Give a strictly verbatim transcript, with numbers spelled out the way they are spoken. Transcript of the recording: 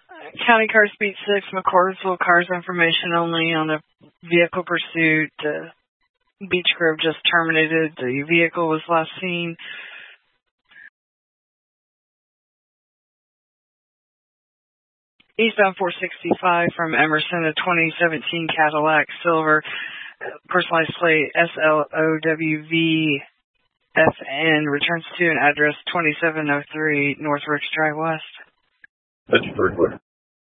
County Car Speed six, McCordsville, cars information only on a vehicle pursuit. Uh, Beech Grove just terminated. The vehicle was last seen eastbound four sixty-five from Emerson, a twenty seventeen Cadillac Silver, personalized plate S L O W V F N, returns to an address twenty-seven oh three North Ricks Drive West. That's very clear.